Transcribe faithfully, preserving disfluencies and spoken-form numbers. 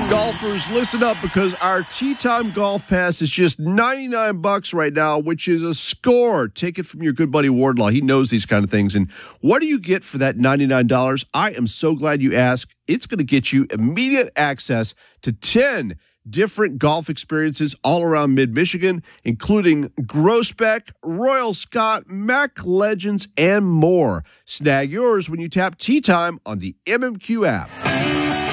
Golfers, listen up, because our Tee Time Golf Pass is just ninety-nine bucks right now, which is a score. Take it from your good buddy Wardlaw. He knows these kind of things. And what do you get for that ninety-nine dollars? I am so glad you asked. It's going to get you immediate access to ten different golf experiences all around mid-Michigan, including Groesbeck, Royal Scott, Mac Legends, and more. Snag yours when you tap Tee Time on the M M Q app.